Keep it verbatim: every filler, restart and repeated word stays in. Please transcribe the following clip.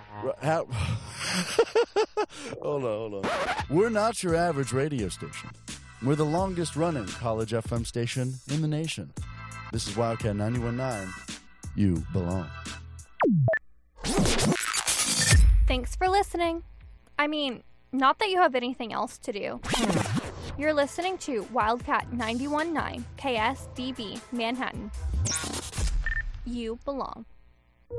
How... hold on, hold on. We're not your average radio station. We're the longest running college F M station in the nation. This is Wildcat ninety-one point nine. You belong. Thanks for listening. I mean, not that you have anything else to do. You're listening to Wildcat ninety-one point nine K S D B Manhattan. You belong.